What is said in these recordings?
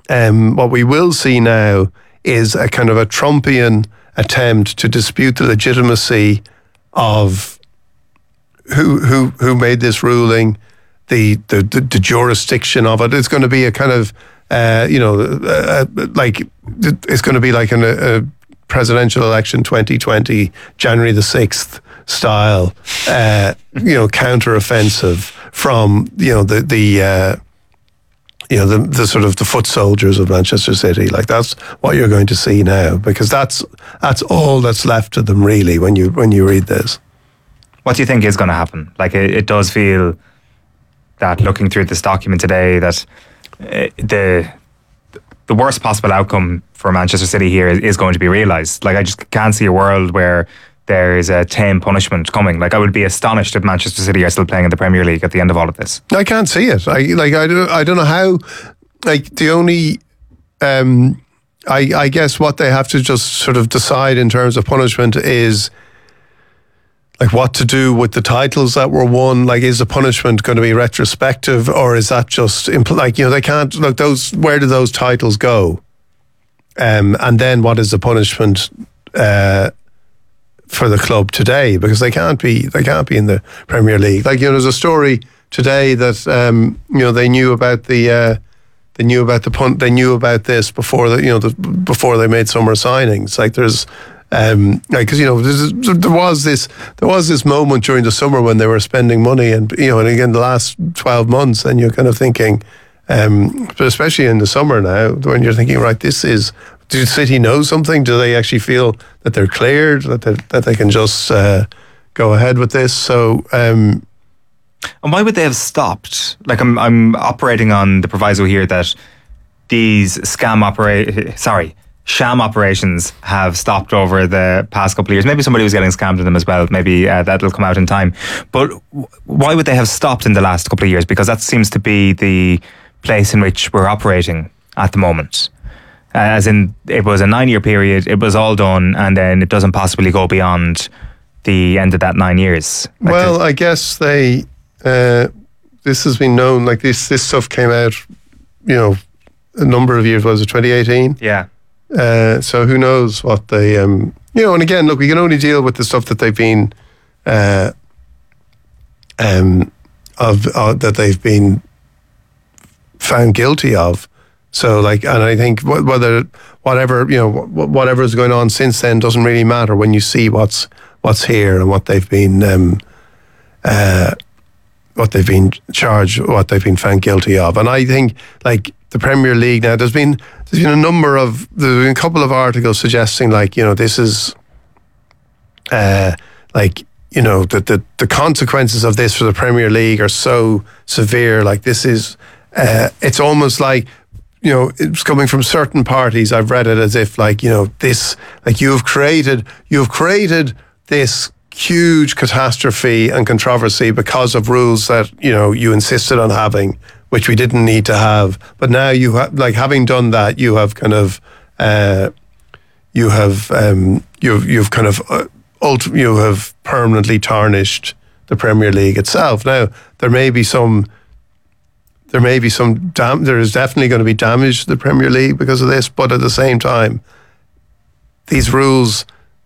what we will see now is a kind of a Trumpian attempt to dispute the legitimacy of who made this ruling, the jurisdiction of it. It's going to be a kind of it's going to be like a presidential election 2020, January the 6th style, counter-offensive from the sort of the foot soldiers of Manchester City. Like, that's what you're going to see now, because that's all that's left to them, really, when you read this. What do you think is going to happen? Like, it does feel that, looking through this document today, that the worst possible outcome for Manchester City here is going to be realised. Like, I just can't see a world where there is a tame punishment coming. Like, I would be astonished if Manchester City are still playing in the Premier League at the end of all of this. I can't see it. I don't know how. Like, the only, I guess what they have to just sort of decide in terms of punishment is, like, what to do with the titles that were won. Like, is the punishment going to be retrospective, or is that just they can't look those. Where do those titles go? And then what is the punishment for the club today? Because they can't be in the Premier League. Like, there's a story today that they knew about they knew about this before before they made summer signings. Like, there's. Because there was this moment during the summer when they were spending money, and again the last 12 months, and you're kind of thinking, but especially in the summer now, when you're thinking, right, do City know something? Do they actually feel that they're cleared, that they can just go ahead with this? So, and why would they have stopped? Like, I'm operating on the proviso here that these sham operations have stopped over the past couple of years. Maybe somebody was getting scammed in them as well. Maybe that'll come out in time. But why would they have stopped in the last couple of years? Because that seems to be the place in which we're operating at the moment. As in, it was a 9-year period, it was all done, and then it doesn't possibly go beyond the end of that 9 years. Well, I guess this has been known, like this stuff came out, a number of years, was it 2018? Yeah. So who knows what they, and again, look, we can only deal with the stuff that they've been, that they've been found guilty of. So, like, and I think whatever is going on since then doesn't really matter when you see what's here and what they've been charged, what they've been found guilty of. And I think, like, the Premier League now, there's been a couple of articles suggesting, like, this is the consequences of this for the Premier League are so severe. Like, this is it's almost like, it's coming from certain parties. I've read it as if, like, this, like, you've created this huge catastrophe and controversy because of rules that you insisted on having, which we didn't need to have. But now you have, like, having done that, you have kind of you have permanently tarnished the Premier League itself. Now there is definitely going to be damage to the Premier League because of this, but at the same time, these rules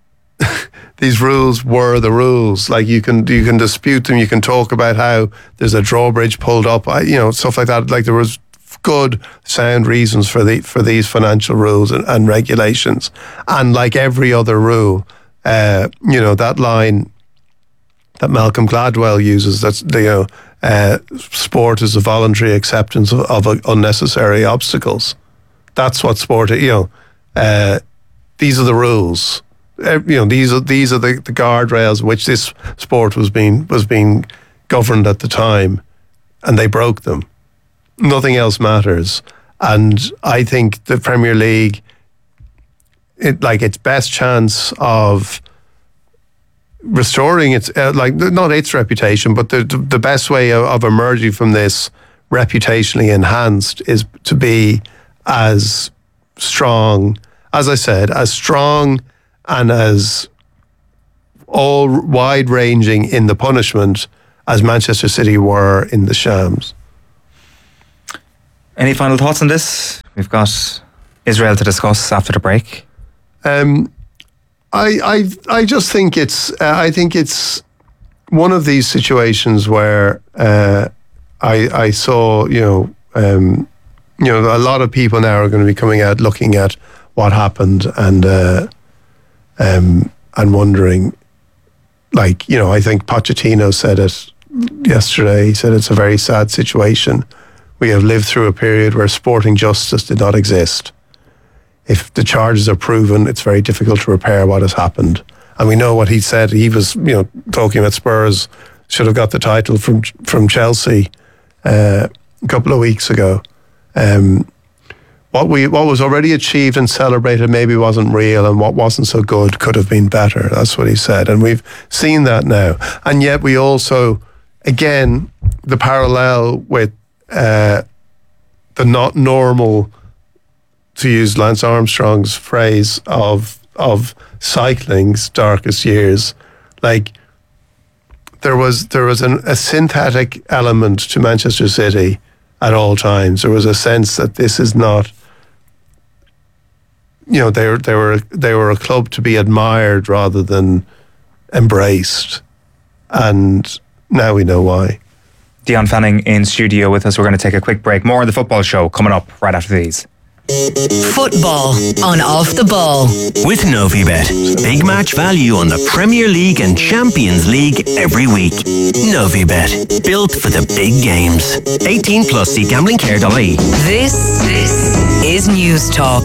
were the rules. Like, you can dispute them. You can talk about how there's a drawbridge pulled up, stuff like that. Like, there was good, sound reasons for these financial rules and regulations. And like every other rule, that line that Malcolm Gladwell uses, that's sport is a voluntary acceptance of unnecessary obstacles. That's what sport. These are the rules. These are the guardrails which this sport was being governed at the time, and they broke them. Nothing else matters. And I think the Premier League, its best chance of restoring its not its reputation, but the best way of emerging from this reputationally enhanced is to be as strong, as I said, as strong and as all wide-ranging in the punishment as Manchester City were in the shams. Any final thoughts on this We've got Israel to discuss after the break. I just think it's one of these situations where I saw a lot of people now are going to be coming out looking at what happened and wondering, I think Pochettino said it yesterday. He said it's a very sad situation. We have lived through a period where sporting justice did not exist. If the charges are proven, it's very difficult to repair what has happened. And we know what he said. He was, talking about Spurs should have got the title from Chelsea a couple of weeks ago. What was already achieved and celebrated maybe wasn't real, and what wasn't so good could have been better. That's what he said. And we've seen that now. And yet we also, again, the parallel with the not normal, to use Lance Armstrong's phrase, of cycling's darkest years. There was a synthetic element to Manchester City at all times. There was a sense that this is not, they were a club to be admired rather than embraced, and now we know why. Dion Fanning in studio with us. We're going to take a quick break. More on the football show coming up right after these. Football on Off the Ball with Novibet. Big match value on the Premier League and Champions League every week. Novibet, built for the big games. 18 plus. See gamblingcare.ie. This is News Talk.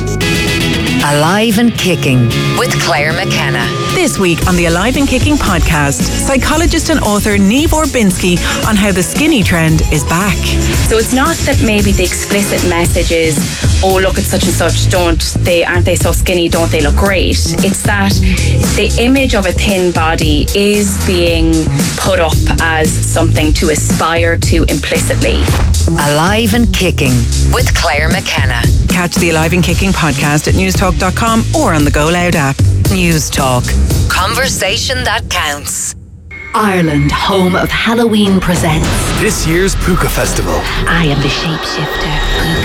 Alive and Kicking with Claire McKenna. This week on the Alive and Kicking podcast, psychologist and author Niamh Orbinsky on how the skinny trend is back. So it's not that maybe the explicit message is, oh, look at such and such, aren't they so skinny, don't they look great? It's that the image of a thin body is being put up as something to aspire to implicitly. Alive and Kicking with Claire McKenna. Catch the Alive and Kicking podcast at newstalk.com or on the Go Loud app. News Talk. Conversation that counts. Ireland, home of Halloween, presents this year's Puka Festival. I am the shapeshifter,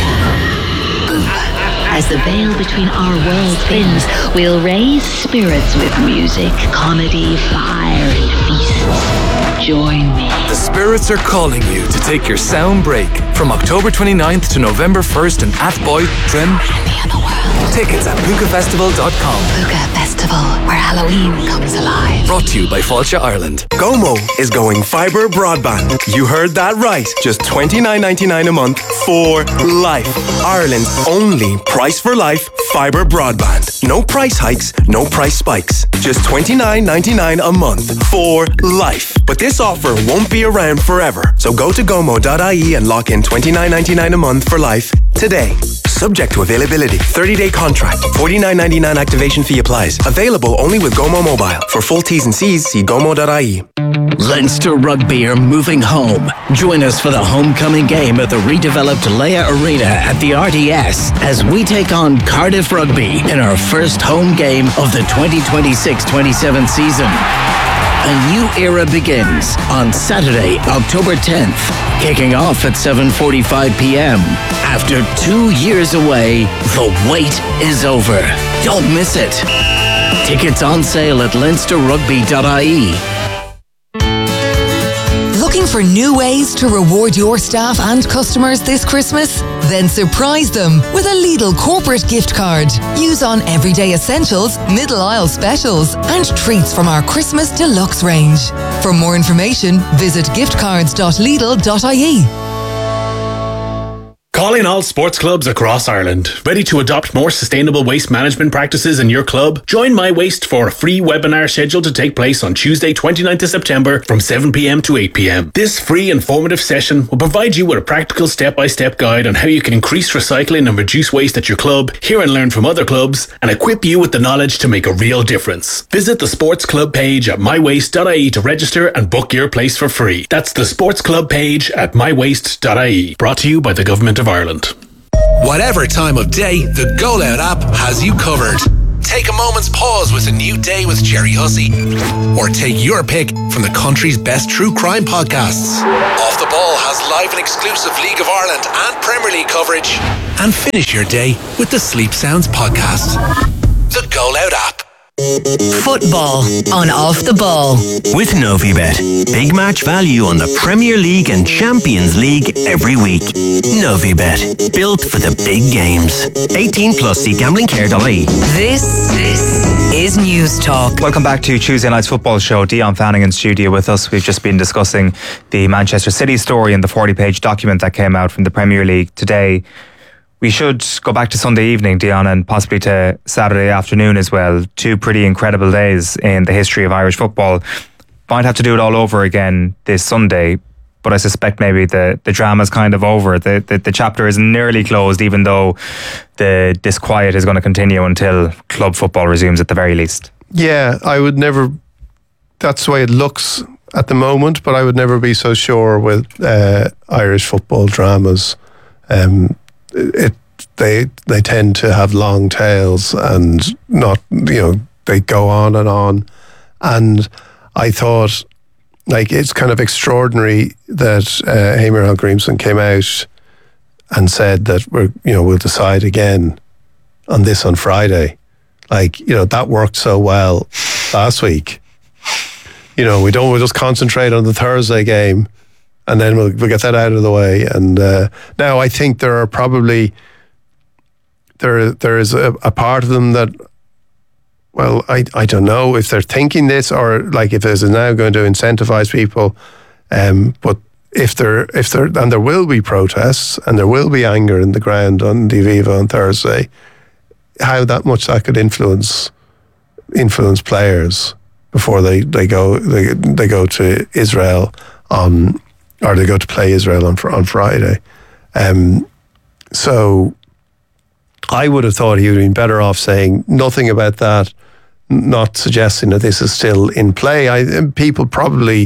Puka. As the veil between our worlds thins, we'll raise spirits with music, comedy, fire, and feasts. Join me. The spirits are calling you to take your sound break from October 29th to November 1st in Athboy, Trim. Tickets at pukafestival.com. Puka Festival, where Halloween comes alive. Brought to you by Fáilte Ireland. Gomo is going fibre broadband. You heard that right. Just $29.99 a month for life. Ireland's only price for life fibre broadband. No price hikes, no price spikes. Just $29.99 a month for life. But this offer won't be around forever. So go to gomo.ie and lock in $29.99 a month for life today. Subject to availability. 30-day contract. $49.99 activation fee applies. Available only with Gomo Mobile. For full T's and C's, see gomo.ie. Leinster Rugby are moving home. Join us for the homecoming game at the redeveloped Leia Arena at the RDS as we take on Cardiff Rugby in our first home game of the 2026-27 season. A new era begins on Saturday, October 10th, kicking off at 7:45 p.m. After 2 years away, the wait is over. Don't miss it. Tickets on sale at leinsterrugby.ie. Looking for new ways to reward your staff and customers this Christmas? Then surprise them with a Lidl corporate gift card. Use on everyday essentials, middle aisle specials, and treats from our Christmas deluxe range. For more information, visit giftcards.lidl.ie. Calling all sports clubs across Ireland. Ready to adopt more sustainable waste management practices in your club? Join My Waste for a free webinar scheduled to take place on Tuesday 29th of September from 7pm to 8pm. This free informative session will provide you with a practical step-by-step guide on how you can increase recycling and reduce waste at your club, hear and learn from other clubs, and equip you with the knowledge to make a real difference. Visit the sports club page at mywaste.ie to register and book your place for free. That's the sports club page at mywaste.ie. Brought to you by the Government of Ireland. Whatever time of day, the Go Loud app has you covered. Take a moment's pause with A New Day with Jerry Hussey. Or take your pick from the country's best true crime podcasts. Off the Ball has live and exclusive League of Ireland and Premier League coverage. And finish your day with the Sleep Sounds podcast. The Goal Out app. Football on Off the Ball. With Novibet. Big match value on the Premier League and Champions League every week. Novibet. Built for the big games. 18 plus. See gamblingcare.ie. This is News Talk. Welcome back to Tuesday Night's Football Show. Dion Fanning in studio with us. We've just been discussing the Manchester City story and the 40-page document that came out from the Premier League today. We should go back to Sunday evening, Dion, and possibly to Saturday afternoon as well. 2 pretty incredible days in the history of Irish football. Might have to do it all over again this Sunday, but I suspect maybe the drama's kind of over. The chapter is nearly closed, even though the disquiet is going to continue until club football resumes at the very least. Yeah, I would never... That's the way it looks at the moment, but I would never be so sure with Irish football dramas. They tend to have long tails and not, they go on. And I thought, it's kind of extraordinary that Éamir Hallgrímsson came out and said that we'll decide again on this on Friday. That worked so well last week. We'll just concentrate on the Thursday game and then we'll get that out of the way. And now I think there are probably... There is a part of them that, well, I don't know if they're thinking this or if this is now going to incentivize people. But if there and there will be protests and there will be anger in the ground on the Aviva on Thursday, how that much that could influence players before they go to Israel or they go to play Israel on Friday. So I would have thought he would have been better off saying nothing about that, not suggesting that this is still in play. People probably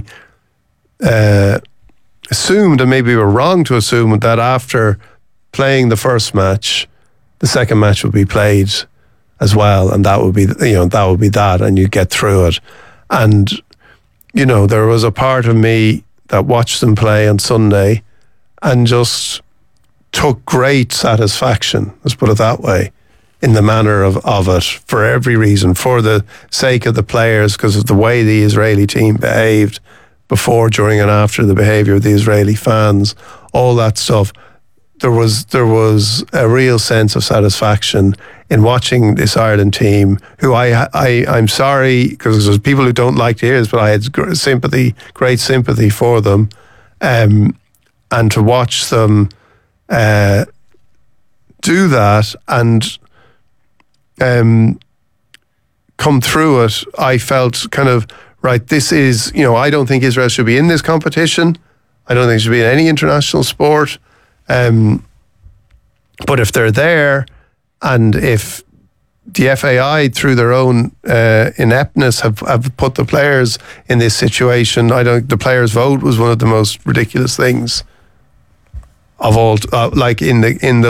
assumed, and maybe were wrong to assume, that after playing the first match, the second match would be played as well, and that would be that, and you get through it. And there was a part of me that watched them play on Sunday and just took great satisfaction, let's put it that way, in the manner of it, for every reason, for the sake of the players, because of the way the Israeli team behaved before, during and after, the behaviour of the Israeli fans, all that stuff. There was a real sense of satisfaction in watching this Ireland team, who I'm sorry, because there's people who don't like to hear this, but I had great sympathy for them, and to watch them do that and come through it, I felt kind of, right, this is, I don't think Israel should be in this competition. I don't think it should be in any international sport. But if they're there, and if the FAI, through their own ineptness, have put the players in this situation, the players' vote was one of the most ridiculous things of all, in the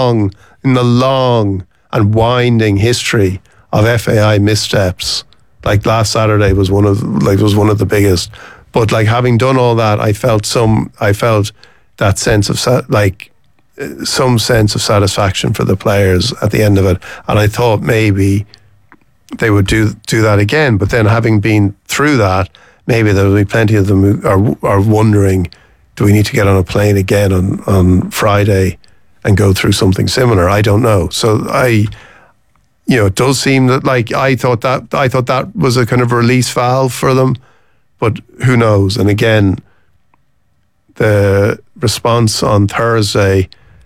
long and winding history of FAI missteps. Last Saturday was one of the biggest. But having done all that, I felt that sense of some sense of satisfaction for the players at the end of it, and I thought maybe they would do that again. But then, having been through that, maybe there will be plenty of them who are wondering, do we need to get on a plane again on Friday and go through something similar? I don't know. So it does seem that I thought that was a kind of release valve for them, but who knows? And again, the response on Thursday,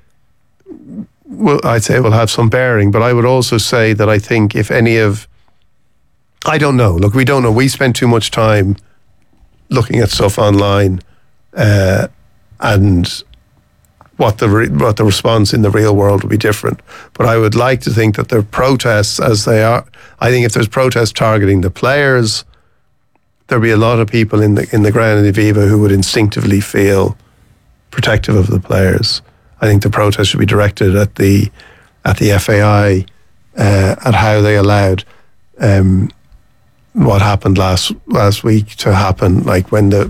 I'd say will have some bearing, but I would also say that I think if any of, I don't know. Look, we don't know. We spend too much time looking at stuff online, and what the response in the real world will be different. But I would like to think that the protests, as they are, I think if there's protests targeting the players, there'll be a lot of people in the ground in Aviva who would instinctively feel protective of the players. I think the protest should be directed at the FAI at how they allowed what happened last week to happen. Like when the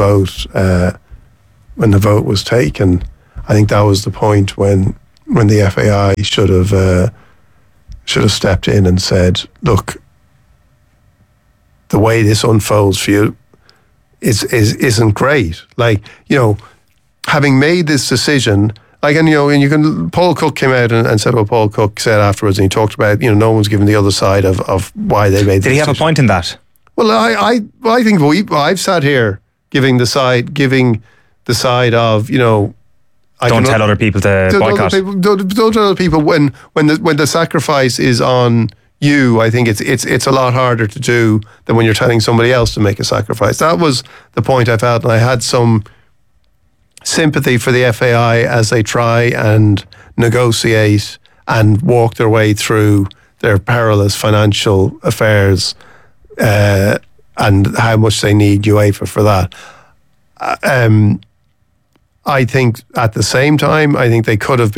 vote was taken, I think that was the point when the FAI should have stepped in and said, look, the way this unfolds for you isn't great. Like, having made this decision, like, and Paul Cook came out and said what Paul Cook said afterwards, and he talked about, no one's given the other side of why they made the decision. Did he have a point in that? Well, I think I've sat here giving the side of, don't tell other people to boycott. Don't tell other people when the sacrifice is on you. I think it's a lot harder to do than when you're telling somebody else to make a sacrifice. That was the point I felt, and I had some sympathy for the FAI as they try and negotiate and walk their way through their perilous financial affairs, and how much they need UEFA for that. I think at the same time, I think they could have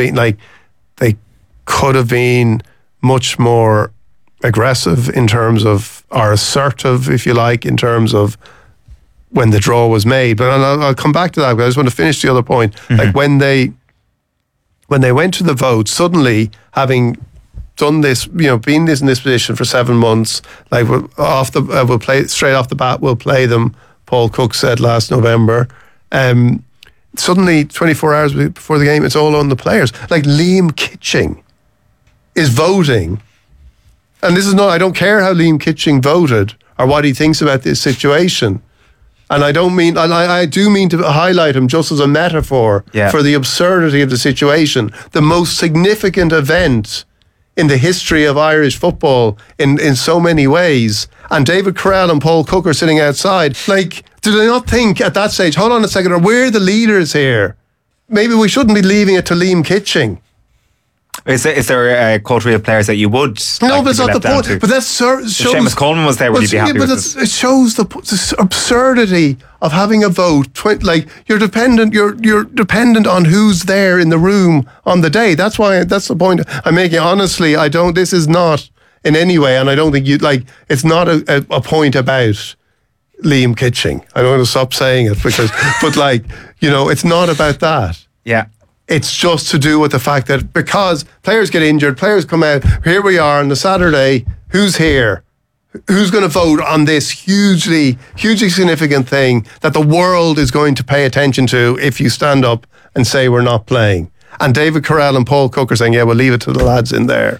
been much more aggressive in terms of, or assertive, if you like, in terms of when the draw was made. But I'll come back to that, but I just want to finish the other point. Mm-hmm. Like when they went to the vote, suddenly having done this, been in this position for 7 months, like we'll play straight off the bat. We'll play them. Paul Cook said last November. Suddenly, 24 hours before the game, it's all on the players. Like Liam Kitching is voting, and this is not. I don't care how Liam Kitching voted or what he thinks about this situation. And I don't mean, I do mean to highlight him just as a metaphor for the absurdity of the situation. The most significant event in the history of Irish football in so many ways. And David Corral and Paul Cook are sitting outside. Like, do they not think at that stage, hold on a second, we're the leaders here. Maybe we shouldn't be leaving it to Liam Kitching. Is there a coterie of players that you would? No, but it's not the point. But that shows. If Seamus Coleman was there, would he be happy with it? It shows the absurdity of having a vote. Like you're dependent on who's there in the room on the day. That's the point I'm making. Honestly, I don't. This is not in any way, and I don't think it's not a point about Liam Kitching. I don't want to stop saying it because, but it's not about that. Yeah. It's just to do with the fact that because players get injured, players come out, here we are on the Saturday, who's here? Who's going to vote on this hugely significant thing that the world is going to pay attention to if you stand up and say we're not playing? And David Corral and Paul Cook are saying, we'll leave it to the lads in there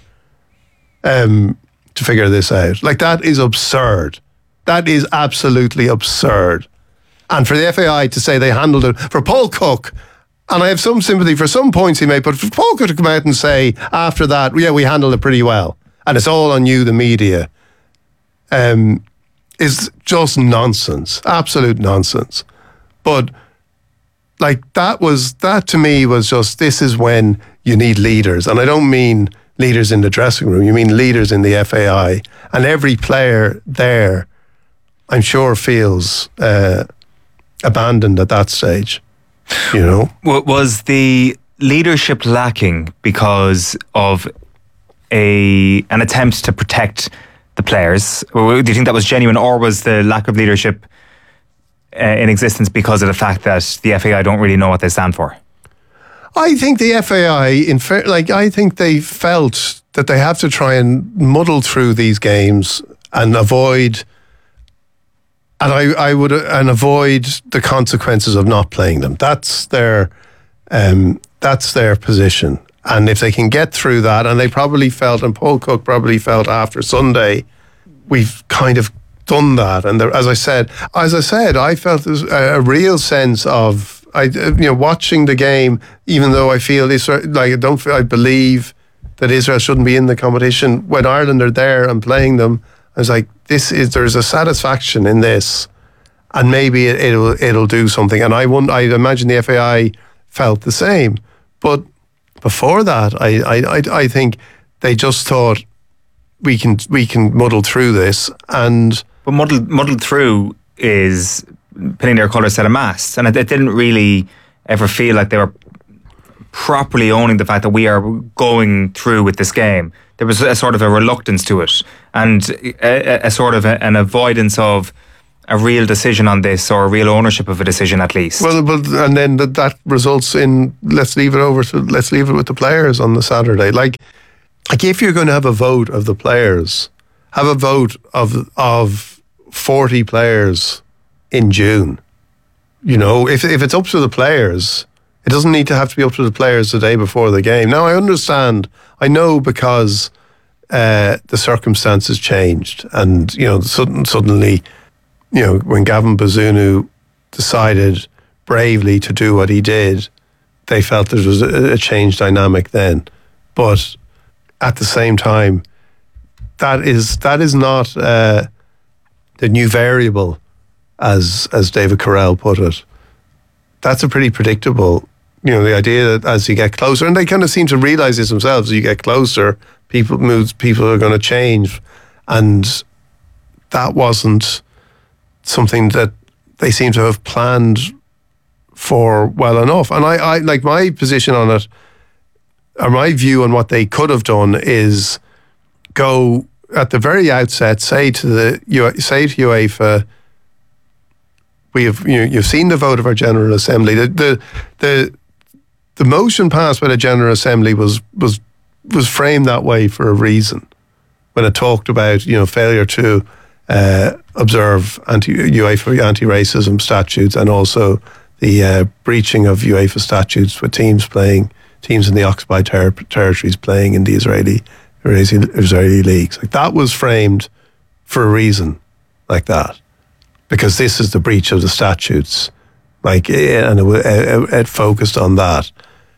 to figure this out. Like, that is absurd. That is absolutely absurd. And for the FAI to say they handled it, for Paul Cook, and I have some sympathy for some points he made, but for Paul Cook to come out and say after that, we handled it pretty well, and it's all on you, the media, is just nonsense, absolute nonsense. But that to me was just, this is when you need leaders, and I don't mean leaders in the dressing room, you mean leaders in the FAI, and every player there, I'm sure, feels abandoned at that stage. Was the leadership lacking because of an attempt to protect the players? Or do you think that was genuine, or was the lack of leadership in existence because of the fact that the FAI don't really know what they stand for? I think the FAI, I think they felt that they have to try and muddle through these games and avoid. And I would avoid the consequences of not playing them. That's their position. And if they can get through that, and they probably felt, and Paul Cook probably felt after Sunday, we've kind of done that. And as I said, I felt there's a real sense of watching the game. Even though I feel I believe that Israel shouldn't be in the competition. When Ireland are there and playing them, I was like, there's a satisfaction in this, and maybe it'll do something. And I imagine the FAI felt the same. But before that, I think they just thought we can muddle through this. But muddled through is pinning their colours to the mast, and it didn't really ever feel like they were properly owning the fact that we are going through with this game. There was a sort of a reluctance to it, and a sort of an avoidance of a real decision on this, or a real ownership of a decision at least. Well, and then that results in let's leave it with the players on the Saturday. Like if you're going to have a vote of the players, have a vote of 40 players in June. You know, if it's up to the players, it doesn't need to have to be up to the players the day before the game. Now, I know because the circumstances changed, and, you know, suddenly, you know, when Gavin Bazunu decided bravely to do what he did, they felt there was a changed dynamic then. But at the same time, that is not the new variable, as David Carell put it. That's a pretty predictable, you know, the idea that as you get closer, and they kind of seem to realise this themselves, as you get closer, people are going to change, and that wasn't something that they seem to have planned for well enough. And I like, my position on it, or my view on what they could have done, is go at the very outset, say to UEFA, you've seen the vote of our General Assembly. The motion passed by the General Assembly was framed that way for a reason, when it talked about, you know, failure to observe UEFA anti-racism statutes, and also the breaching of UEFA statutes with teams in the occupied territories playing in the Israeli leagues. Like, that was framed for a reason like that, because this is the breach of the statutes. Like, and it focused on that.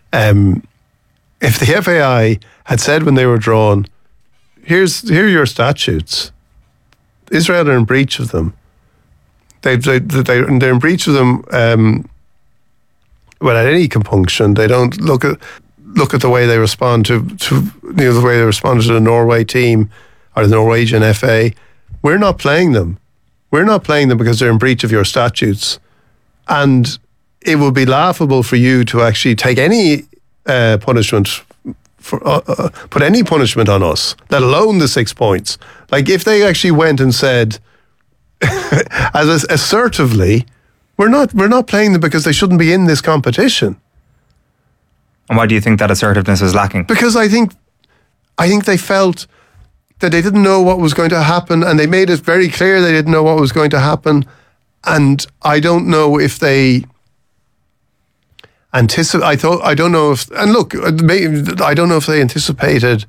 If the FAI had said when they were drawn, here are your statutes, Israel are in breach of them. They're in breach of them without any compunction. They don't look at the way they respond to the way they responded to the Norway team or the Norwegian FA. We're not playing them. We're not playing them because they're in breach of your statutes. And it would be laughable for you to actually take any punishment, put any punishment on us, let alone the 6 points. Like, if they actually went and said, as assertively, we're not playing them because they shouldn't be in this competition. And why do you think that assertiveness is lacking? Because I think they felt that they didn't know what was going to happen, and they made it very clear they didn't know what was going to happen. And I don't know if they I don't know if they anticipated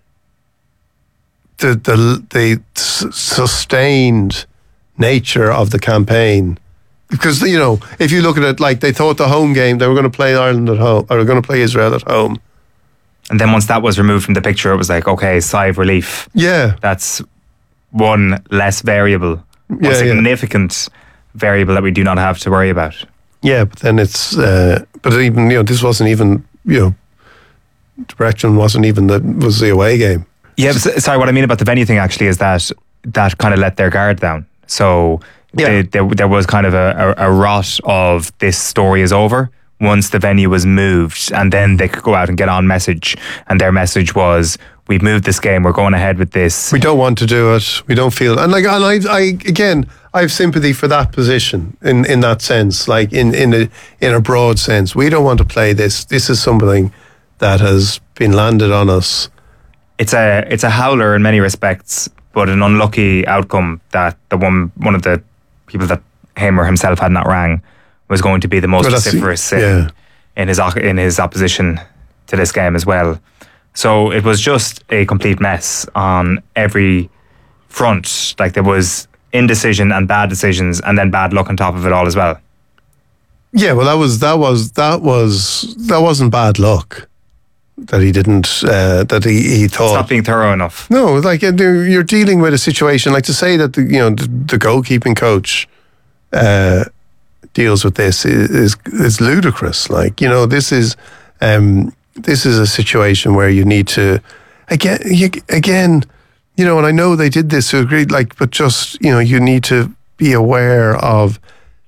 the sustained nature of the campaign. Because, you know, if you look at it, like, they thought the home game, they were going to play Ireland at home, or they were going to play Israel at home. And then once that was removed from the picture, it was like, okay, sigh of relief. Yeah. That's one less variable, one significant variable that we do not have to worry about. Yeah, but then it's, but even, you know, this wasn't even, you know, direction wasn't even was the away game. Yeah, sorry, what I mean about the venue thing actually is that kind of let their guard down. So there was kind of a rot of this story is over once the venue was moved, and then they could go out and get on message, and their message was, we've moved this game, we're going ahead with this. We don't want to do it. We don't feel, and I have sympathy for that position in that sense, like in a broad sense. We don't want to play this. This is something that has been landed on us. It's a howler in many respects, but an unlucky outcome that one of the people that Hamer himself had not rang was going to be the most vociferous in his opposition to this game as well. So it was just a complete mess on every front. Like, there was indecision and bad decisions, and then bad luck on top of it all as well. Yeah, well, that wasn't bad luck. That he didn't, that he thought... It's not being thorough enough. No, like, you're dealing with a situation, like, to say that the goalkeeping coach deals with this is ludicrous. Like, you know, this is a situation where you need to, again, you know, and I know they did this to agree, like, but just, you know, you need to be aware of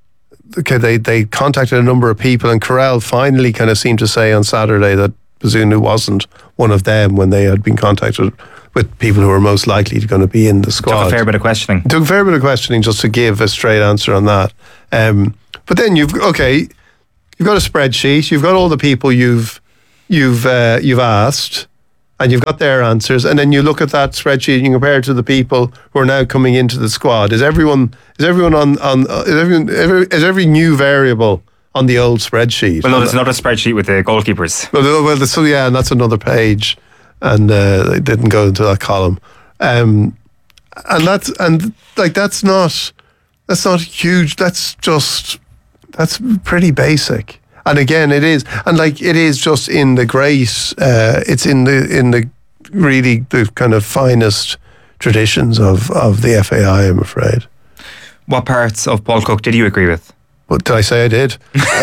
okay, they contacted a number of people, and Corral finally kind of seemed to say on Saturday that Bazunu wasn't one of them when they had been contacted with people who were most likely going to be in the squad. Took a fair bit of questioning. Took a fair bit of questioning just to give a straight answer on that. But then you've got a spreadsheet. You've got all the people you've asked, and you've got their answers. And then you look at that spreadsheet and you compare it to the people who are now coming into the squad. Is every new variable on the old spreadsheet? Well, no, there's another spreadsheet with the goalkeepers. Well, and that's another page, and they didn't go into that column. And that's not huge. That's pretty basic. And again, it is, and like it is just in the great. It's in the really the kind of finest traditions of the FAI, I'm afraid. What parts of Paul Cook did you agree with? What did I say I did?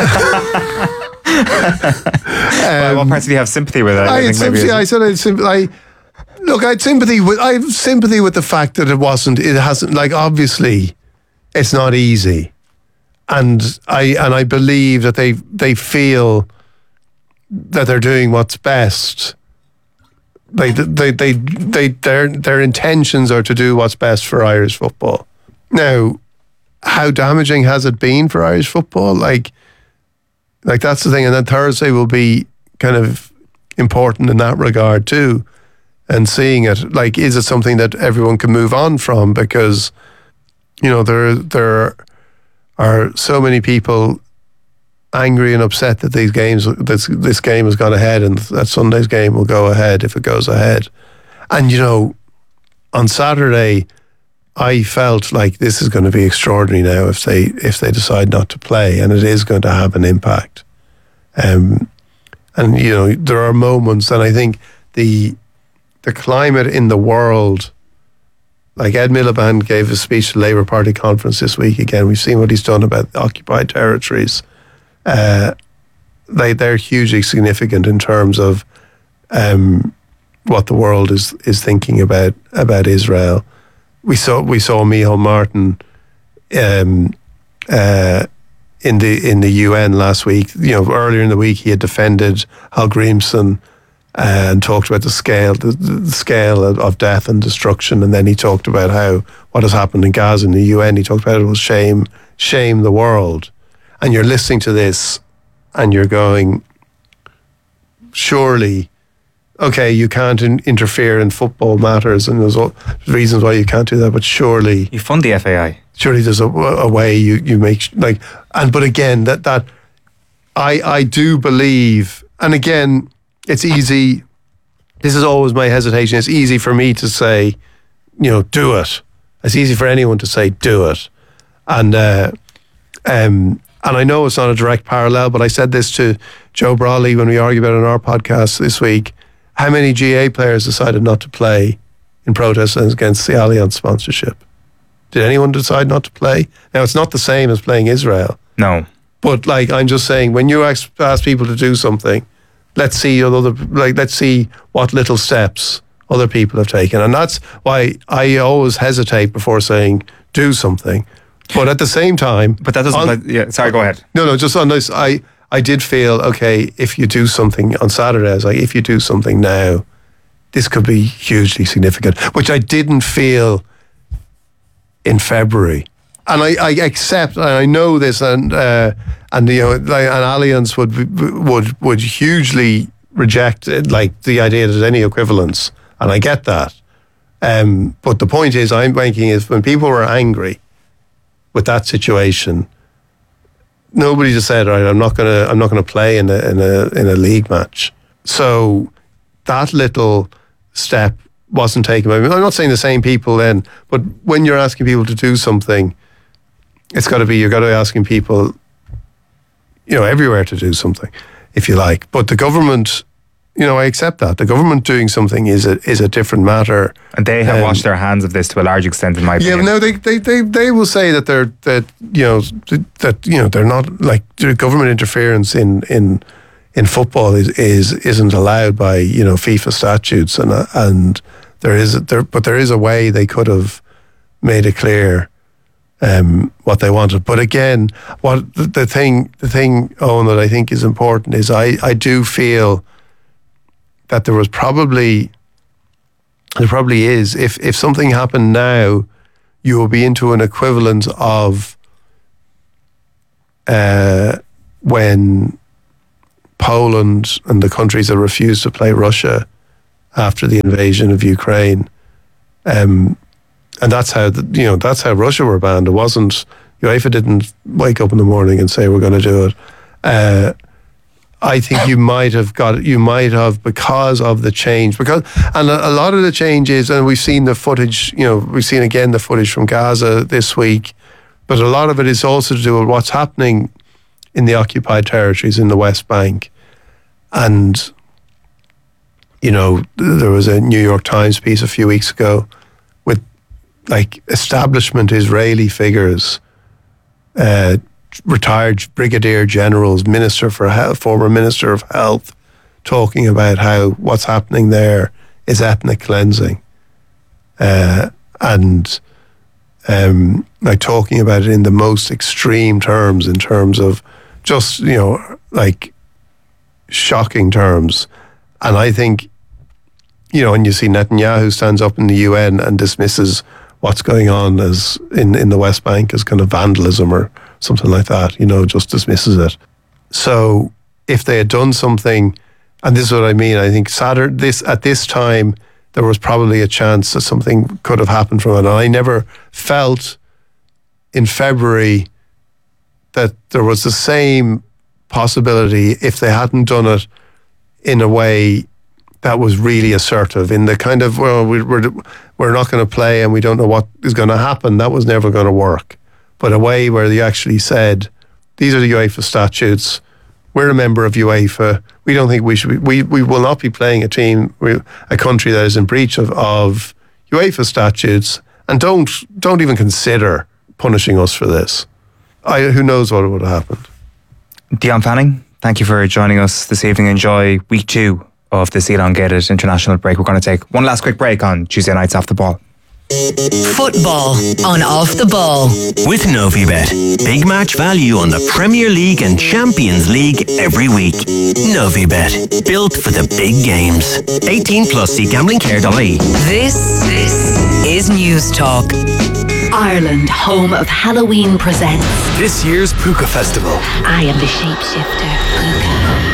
What parts did you have sympathy with? I had sympathy. I said I had sympathy. I had sympathy with the fact that it hasn't, like, obviously it's not easy. And I believe that they feel that they're doing what's best. Like their intentions are to do what's best for Irish football. Now, how damaging has it been for Irish football? Like that's the thing. And then Thursday will be kind of important in that regard too. And seeing it, like, is it something that everyone can move on from? Because, you know, there are so many people angry and upset that this game has gone ahead, and that Sunday's game will go ahead if it goes ahead. And, you know, on Saturday, I felt like this is going to be extraordinary now if they decide not to play, and it is going to have an impact. And, you know, there are moments, and I think the climate in the world, like Ed Miliband gave a speech at the Labour Party conference this week again. We've seen what he's done about occupied territories. They're hugely significant in terms of what the world is thinking about Israel. We saw Micheál Martin in the UN last week. You know, earlier in the week he had defended Hal Grímsson and talked about the scale of death and destruction, and then he talked about what has happened in Gaza in the UN. He talked about it was shame the world. And you're listening to this and you're going, surely, okay, you can't interfere in football matters, and there's reasons why you can't do that, but surely you fund the FAI. Surely there's a way you make, like, but again, that I do believe, and again, it's easy. This is always my hesitation. It's easy for me to say, you know, do it. It's easy for anyone to say, do it. And I know it's not a direct parallel, but I said this to Joe Brawley when we argued about it on our podcast this week. How many GA players decided not to play in protest against the Allianz sponsorship? Did anyone decide not to play? Now, it's not the same as playing Israel. No. But, like, I'm just saying, when you ask people to do something, let's see what little steps other people have taken. And that's why I always hesitate before saying do something. But at the same time... But that doesn't... sorry, go ahead. No, just on this, I did feel, okay, if you do something on Saturday, I was like, if you do something now, this could be hugely significant, which I didn't feel in February. And I accept, and I know this, and you know, like, an Allianz would hugely reject it, like the idea that there's any equivalence, and I get that. But the point is, I'm making is when people were angry with that situation, nobody just said, "All right, I'm not gonna play in a league match." So that little step wasn't taken by me. I'm not saying the same people then, but when you're asking people to do something, you've got to be asking people, you know, everywhere to do something, if you like. But the government, you know, I accept that. The government doing something is a different matter. And they have washed their hands of this to a large extent, in my opinion. Yeah, no, they will say that they're not, like, government interference in football isn't allowed by, you know, FIFA statutes, and there is a way they could have made it clear what they wanted. But again, what the thing, Owen, that I think is important is I do feel that there probably is, if something happened now, you will be into an equivalent of when Poland and the countries that refused to play Russia after the invasion of Ukraine, and that's how that's how Russia were banned. It wasn't, UEFA didn't wake up in the morning and say we're going to do it. I think you might have because of the change, and a lot of the changes, and we've seen the footage. We've seen again the footage from Gaza this week, but a lot of it is also to do with what's happening in the occupied territories in the West Bank, and there was a New York Times piece a few weeks ago with establishment Israeli figures, retired brigadier generals, former minister of health, talking about how what's happening there is ethnic cleansing, and talking about it in the most extreme terms, in terms of just shocking terms. And I think, and you see Netanyahu stands up in the UN and dismisses what's going on as in the West Bank as kind of vandalism or something like that, just dismisses it. So if they had done something, and this is what I mean, I think at this time, there was probably a chance that something could have happened from it. And I never felt in February that there was the same possibility if they hadn't done it in a way that was really assertive, in the kind of, well, we're not going to play and we don't know what is going to happen. That was never going to work. But a way where they actually said, these are the UEFA statutes. We're a member of UEFA. We don't think we should be, we will not be playing a country that is in breach of UEFA statutes, and don't even consider punishing us for this. Who knows what would have happened. Dion Fanning, thank you for joining us this evening. Enjoy week 2 of this elongated international break. We're going to take one last quick break on Tuesday nights Off the Ball. Football on Off the Ball with Novibet. Big match value on the Premier League and Champions League every week. Novibet, built for the big games. 18 plus. See gamblingcare.ie. This is News Talk. Ireland, home of Halloween, presents this year's Puka Festival. I am the shapeshifter, Puka.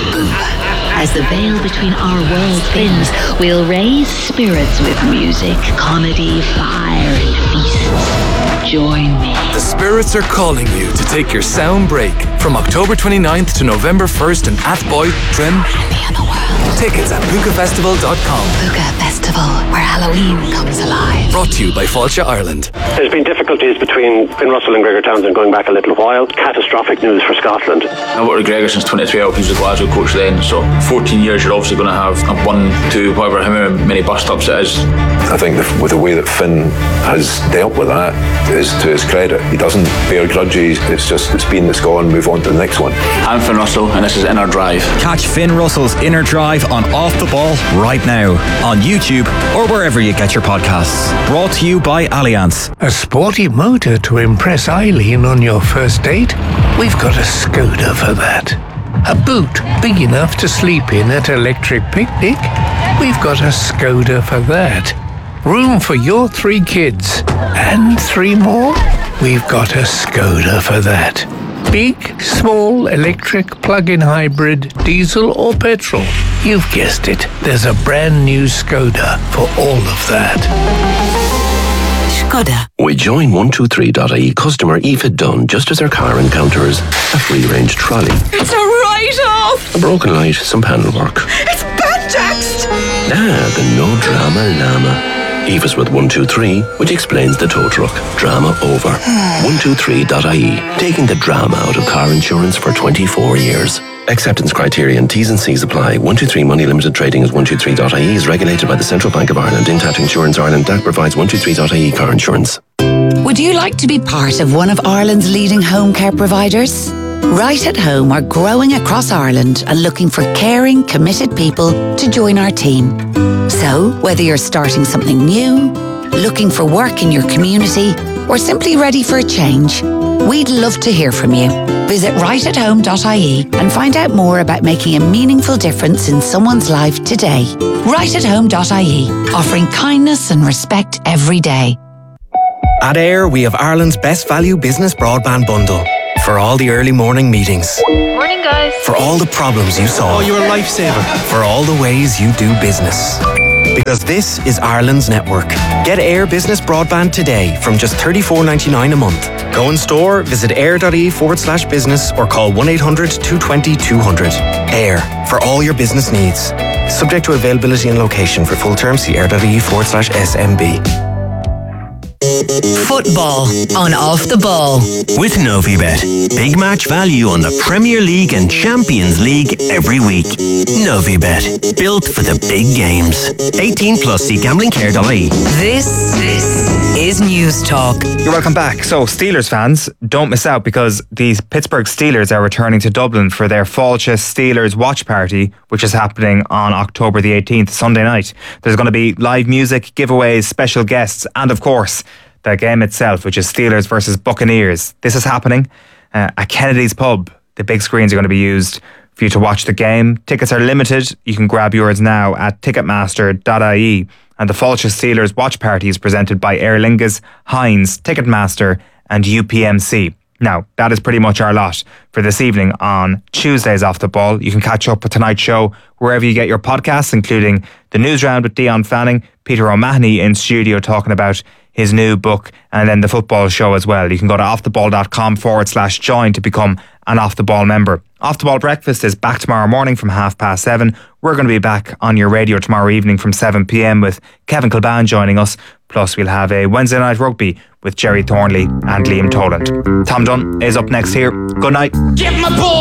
As the veil between our worlds thins, we'll raise spirits with music, comedy, fire, and feasts. Join me. The spirits are calling you to take your sound break from October 29th to November 1st in Athboy, Trim. Tickets at pukafestival.com. Puka Festival, where Halloween comes alive. Brought to you by Fáilte Ireland. There's been difficulties between Finn Russell and Gregor Townsend going back a little while. Catastrophic news for Scotland. I've worked with Gregor since 2012. He was a Glasgow coach then, so 14 years you're obviously going to have a 1, 2, however many bus stops it is. I think with the way that Finn has dealt with that is to his credit. He doesn't bear grudges. It's been, it's gone, move on to the next one. I'm Finn Russell and this is Inner Drive. Catch Finn Russell's Inner Drive on Off the Ball right now on YouTube or wherever you get your podcasts. Brought to you by Allianz. A sporty motor to impress Eileen on your first date? We've got a Skoda for that. A boot big enough to sleep in at Electric Picnic? We've got a Skoda for that. Room for your 3 kids and 3 more? We've got a Skoda for that. Big, small, electric, plug-in hybrid, diesel or petrol. You've guessed it. There's a brand new Skoda for all of that. Skoda. We join 123.ie customer Aoife Dunn just as her car encounters a free-range trolley. It's a write-off! A broken light, some panel work. It's bad-taxed! The no drama llama. Aoife's with 123, which explains the tow truck. Drama over. 123.ie, taking the drama out of car insurance for 24 years. Acceptance criteria and T's and C's apply. 123 Money Limited Trading as 123.ie is regulated by the Central Bank of Ireland. Intact Insurance Ireland DAC provides 123.ie car insurance. Would you like to be part of one of Ireland's leading home care providers? Right at Home are growing across Ireland and looking for caring, committed people to join our team. So, whether you're starting something new, looking for work in your community, or simply ready for a change? We'd love to hear from you. Visit rightathome.ie and find out more about making a meaningful difference in someone's life today. Rightathome.ie, offering kindness and respect every day. At Air, we have Ireland's best value business broadband bundle. For all the early morning meetings. Morning, guys. For all the problems you solve. Oh, you're a lifesaver. For all the ways you do business. Because this is Ireland's network. Get Air Business Broadband today from just $34.99 a month. Go in store, visit air.ie/business or call 1-800-220-200. Air, for all your business needs. Subject to availability and location. For full terms, see air.ie/SMB. Football on Off the Ball. With Novibet. Big match value on the Premier League and Champions League every week. Novibet. Built for the big games. 18 plus. See gamblingcare.ie. This is News Talk. You're welcome back. So, Steelers fans, don't miss out because the Pittsburgh Steelers are returning to Dublin for their Fáilte Steelers watch party, which is happening on October the 18th, Sunday night. There's going to be live music, giveaways, special guests, and of course, the game itself, which is Steelers versus Buccaneers. This is happening at Kennedy's Pub. The big screens are going to be used for you to watch the game. Tickets are limited. You can grab yours now at ticketmaster.ie. And the Fáilte Steelers watch party is presented by Aer Lingus, Heinz, Ticketmaster and UPMC. Now, that is pretty much our lot for this evening on Tuesdays Off the Ball. You can catch up with tonight's show wherever you get your podcasts, including the News Round with Dion Fanning, Peter O'Mahony in studio talking about his new book, and then the football show as well. You can go to offtheball.com/join to become an Off the Ball member. Off the Ball Breakfast is back tomorrow morning from 7:30. We're going to be back on your radio tomorrow evening from 7 p.m. with Kevin Kilban joining us. Plus, we'll have a Wednesday night rugby with Jerry Thornley and Liam Toland. Tom Dunn is up next here. Good night. Get my ball!